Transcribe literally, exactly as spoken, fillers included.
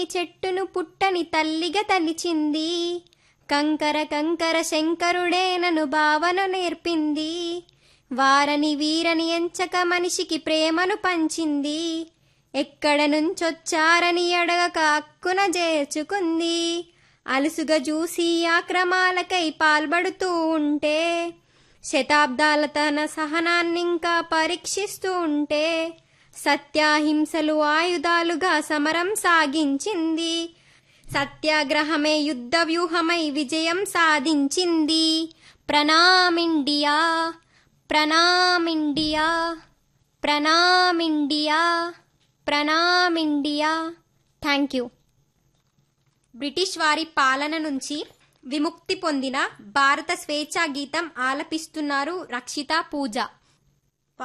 చెట్టును పుట్టని తల్లిగా తలిచింది, కంకర కంకర శంకరుడే నన్ను భావన నేర్పింది, వారని వీరని ఎంచక మనిషికి ప్రేమను పంచింది, ఎక్కడ నుంచొచ్చారని అడగక అక్కున చేర్చుకుంది, అలుసుగా చూసి ఆక్రమాలకై పాల్పడుతూ ఉంటే, శతాబ్దాల తన సహనాన్నింకా పరీక్షిస్తూ ఉంటే, సత్యాహింసలు ఆయుధాలుగా సమరం సాగించింది, సత్యాగ్రహమే యుద్ధ వ్యూహమై విజయం సాధించింది. ప్రణామిండియా, ప్రణామిండియా, ప్రణామిండియా, ప్రణామిండియా. Thank you. బ్రిటిష్ వారి పాలన నుంచి విముక్తి పొందిన భారత స్వేచ్ఛా గీతం ఆలపిస్తున్నారు రక్షిత పూజ.